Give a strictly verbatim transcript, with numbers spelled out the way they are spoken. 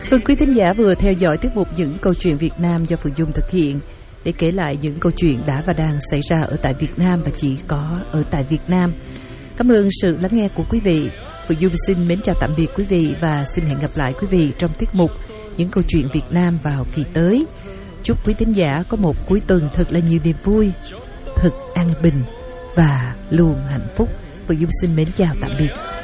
Vâng, quý thính giả vừa theo dõi tiết mục Những Câu Chuyện Việt Nam do Phượng Dung thực hiện, để kể lại những câu chuyện đã và đang xảy ra ở tại Việt Nam và chỉ có ở tại Việt Nam. Cảm ơn sự lắng nghe của quý vị. Phượng Dung xin mến chào tạm biệt quý vị và xin hẹn gặp lại quý vị trong tiết mục Những Câu Chuyện Việt Nam vào kỳ tới. Chúc quý thính giả có một cuối tuần thật là nhiều niềm vui, thật an bình và luôn hạnh phúc. Phượng Dung xin mến chào tạm biệt.